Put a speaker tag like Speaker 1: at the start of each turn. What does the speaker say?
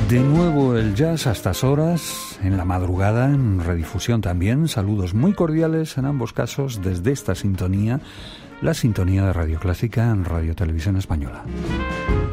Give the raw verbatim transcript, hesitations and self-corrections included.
Speaker 1: De nuevo el jazz a estas horas, en la madrugada, en redifusión también. Saludos muy cordiales en ambos casos desde esta sintonía, la sintonía de Radio Clásica en Radio Televisión Española.